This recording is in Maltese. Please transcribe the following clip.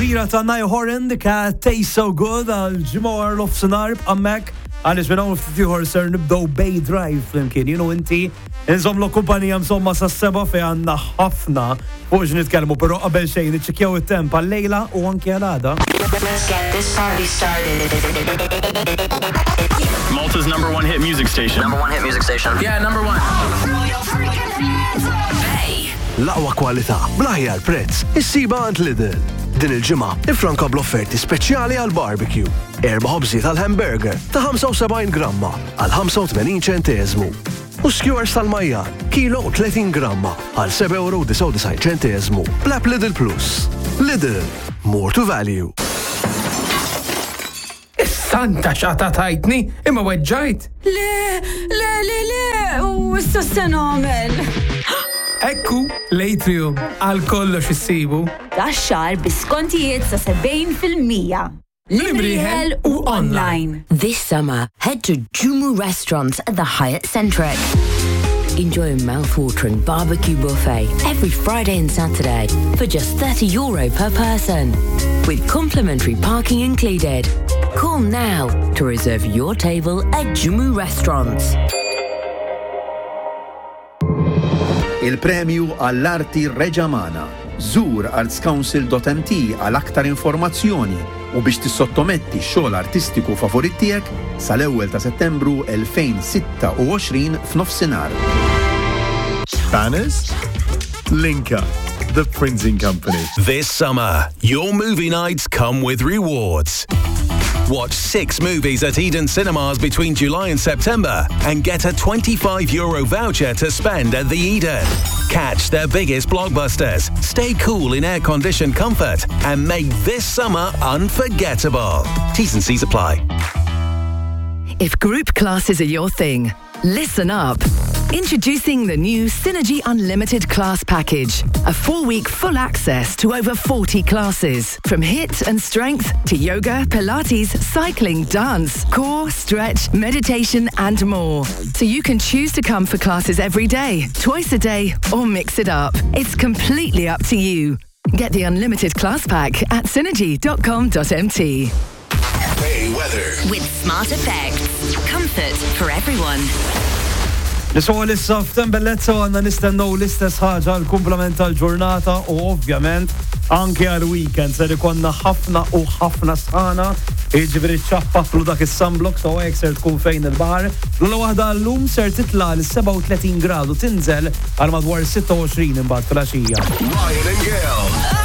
Tifsira ta' Niall Horan dik Taste So Good għal-ġimgħa l-ofsenar b'ammek għaliex minn hawn ftit ieħor ser nibdew Bay Drive flimkien, inti inżomm l-kumpanija msomma sas-seba' fejn għandna ħafna fuq x'nitkellmu, però qabel xejn niċċekkjaw it-temp għal-lejla u anke għal-għada. Let's get this party started. Malta's number one hit music station. Number one hit music station. Yeah, number one. L-aqwa kwalità, bl-aħjar prezz, issiba għand Lidl. Din il-ġimgħa ifranka bl-offerti speċjali għal barbecue. 4 ħobżiet għal hamburger ta' 75 gramma għal 85 ċenteżmu. U skewers tal-majjan, kilo 30 gramma għal 7.99 ċenteżmu. Bl-app Lidl Plus. Lidl, more to value. Santa xata tajtni, imma weġġajt. Le, u issa se nagħmel. Ekku, l-Atrium, għal kollox issibu. Daxxar biskontijiet sa 70%. Libriħel u online. This summer, head to Jumu Restaurants at the Hyatt Centric. Enjoy a mouth-watering barbecue buffet every Friday and Saturday for just €30 per person, with complimentary parking included. Call now to reserve your table at Jumu Restaurants. Il-premju għall-arti Reġamana. Zur artscouncil.mt għal aktar informazzjoni u biex tissottometti x-xogħol artistiku favorit tiegħek sal-1 ta' Settembru 2026 f'nofsinhar. Banners? Linka, the printing company. This summer, your movie nights come with rewards. Watch 6 movies at Eden Cinemas between July and September and get a €25 voucher to spend at the Eden. Catch their biggest blockbusters, stay cool in air-conditioned comfort, and make this summer unforgettable. T's and C's apply. If group classes are your thing, listen up. Introducing the new Synergy Unlimited Class Package. A 4-week full access to over 40 classes. From HIIT and strength to yoga, Pilates, cycling, dance, core, stretch, meditation and more. So you can choose to come for classes every day, twice a day or mix it up. It's completely up to you. Get the Unlimited Class Pack at synergy.com.mt. Hey, weather. With Smart Effects. Comfort for everyone. Niswa l-issa f'tembellezza għanna nistennew l-istess ħaġa l-komplement tal-ġurnata u ovvjament anke għal-weekend ser ikonna ħafna u ħafna sħana iġbiri ċappatlu dak is-sunblock so għek ser tkun fejn il-bahar. L-għu waħda l-lum ser titla l-37 gradu tinżel għal madwar 26 imbagħad fil-għaxija. Ryan and Gail.